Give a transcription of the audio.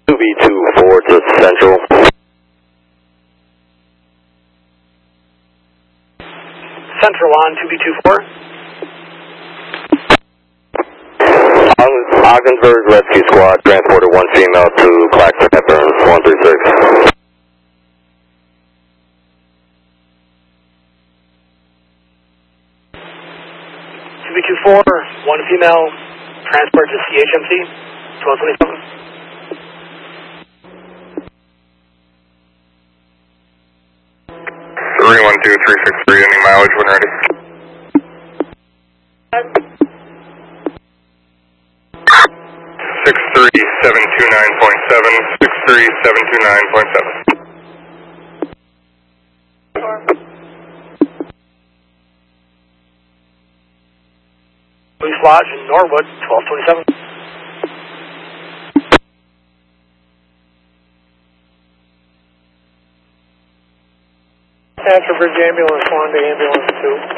2B24 to Central. Central on 2B24. Ogdensburg Rescue Squad transported one female to Claxton at Burns 136. B24, one female, transport to CHMC, 1227. Three 12363, any mileage when ready. 63729.7, 63729.7. Police Lodge in Norwood, 1227. Transfer Bridge Ambulance 1 to Ambulance 2.